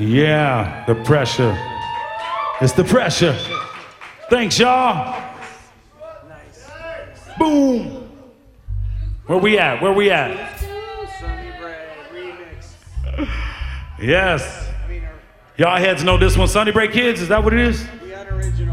Yeah, the pressure. It's the pressure. Thanks, y'all. Boom. Where we at? Where we at? Sunny Bread remix. Yes. Y'all heads know this one. Sunny Break Kids, is that what it is? The unoriginal.